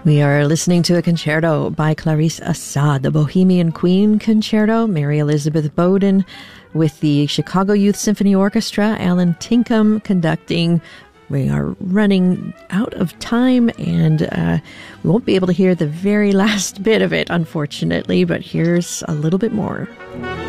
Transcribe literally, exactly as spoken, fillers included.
We are listening to a concerto by Clarice Assad, the Bohemian Queen Concerto, Mary Elizabeth Bowden, with the Chicago Youth Symphony Orchestra, Alan Tinkham conducting. We are running out of time, and uh, we won't be able to hear the very last bit of it, unfortunately, but here's a little bit more.